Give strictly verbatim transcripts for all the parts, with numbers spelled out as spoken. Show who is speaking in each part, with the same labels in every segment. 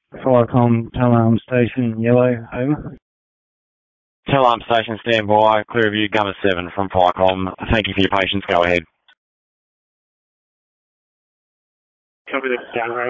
Speaker 1: Firecom, Talarm Station, yellow, over.
Speaker 2: Talarm Station, stand by. Clear of you, Gunner seven from Firecom. Thank you for your patience. Go ahead.
Speaker 3: Copy the downgrade.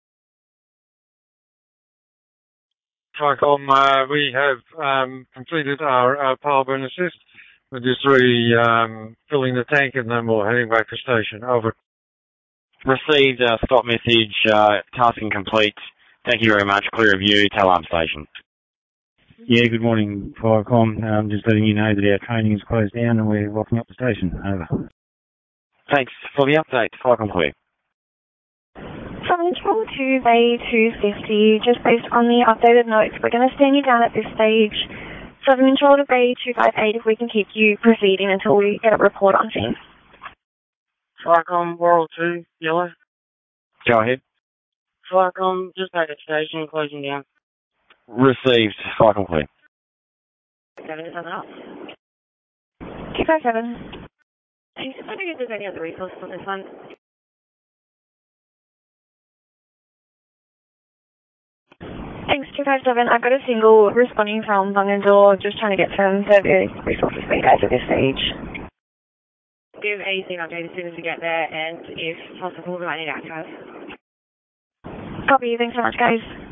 Speaker 4: Firecom, uh, we have um, completed our, our power burn assist. We're just really um, filling the tank and then we're heading back to station. Over.
Speaker 2: Received a stop message, uh, tasking complete. Thank you very much. Clear of you, Talarm Station.
Speaker 1: Yeah, good morning, Firecom. Um, just letting you know that our training is closed down and we're locking up the station. Over.
Speaker 2: Thanks for the update. Firecom clear.
Speaker 5: Southern Travel to Bay two fifty, just based on the updated notes, we're going to stand you down at this stage. Southern Travel to Bay two five eight, if we can keep you proceeding until we get a report on scene.
Speaker 3: Firecom, World two, yellow.
Speaker 2: Go ahead.
Speaker 3: Firecom, just back at station, closing down.
Speaker 2: Received. Firecom clear.
Speaker 5: Seven is up. two five seven. I just wonder if there's any other resources on this one. Thanks, two five seven. I've got a single responding from Bungendore, just trying to get some further resources for you guys at this stage.
Speaker 3: Give A C an update as soon as we get there, and if possible, we might need access.
Speaker 5: Copy. Thanks so much, guys.